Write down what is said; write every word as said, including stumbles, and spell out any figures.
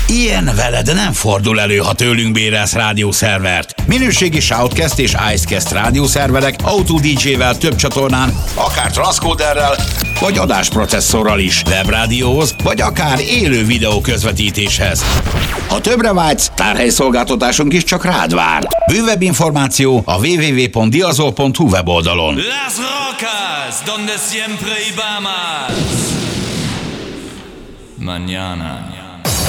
Ilyen veled nem fordul elő, ha tőlünk bérelsz rádiószervert. Minőségi Shoutcast és Icecast rádiószerverek Auto dé dzsé-vel több csatornán, akár transzkóderrel, vagy adásprocesszorral is, webrádióhoz, vagy akár élő videó közvetítéshez. Ha többre vágysz, tárhelyszolgáltatásunk is csak rád vár. Bővebb információ a double-u double-u double-u pont diazol pont hu weboldalon. Las rocas, donde siempre y más. Mañana.